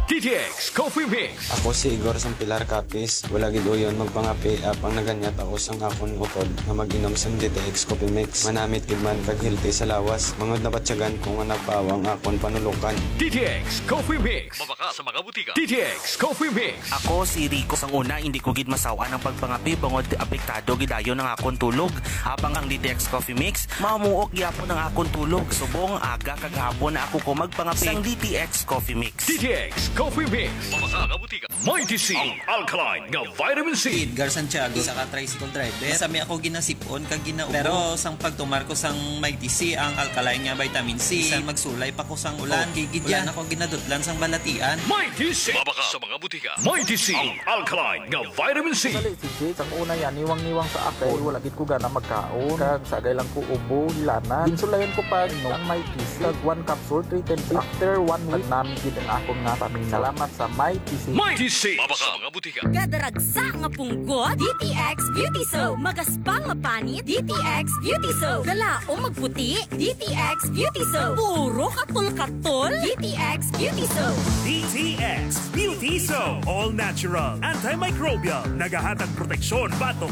DTX Coffee Mix. Ako si Igor Sampilar Capis. Wala gid uyon magpangapi apang naganyat ako sang akon utod nga mag-inom sang DTX Coffee Mix. Manamit gid man kag healthy sa lawas. Mangod na batyagan kung nga nagpawang akon panulukan. DTX Coffee Mix. Mabaka sa mga butika. DTX Coffee Mix. Ako si Rico. Sang una, hindi ko gid masawa ng pagpangapi bangod apektado gidayon ng akon tulog. Habang ang DTX Coffee Mix, mamuok gyapon ng akon tulog. Subong aga kag hapon na ako ko magpangapi sang DTX Coffee Mix. DTX Coffee Mix. Mabaka ka butika. Mighty C. Ang alkaline nga vitamin C. Edgar Santiago sa tricycle driver. Sami ako ginasipon kag ginaubo. Pero sang pagtumar ko sang Mighty C ang alkaline nga vitamin C. Sang magsulay pa ko sang ulan. Gigid yan ako ginadutlan sang balatian. Mighty C. Mabaka sa mga butika. Mighty C. Ang alkaline nga vitamin C. Dali si Jake, ang una yan, niwang-niwang sa ako, wala gid ko gana magkaon, kag sagay lang ko ubo, hilana. Ginsulayan ko pa ang Mighty C, kag 1 capsule, 310 after 1 week, namin gid ang akong nga pamilya. Salamat sa Mighty C. Mighty C. Mabaka sa mga butika. Gadaragsa nga punggot, DTX Beauty Soap. Magaspang nga panit, DTX Beauty Soap. Galao magputi, DTX Beauty Soap. Puro katul-katul, DTX Beauty Soap. DTX Beauty Soap. All natural, antimicrobial, nagahatag proteksyon batok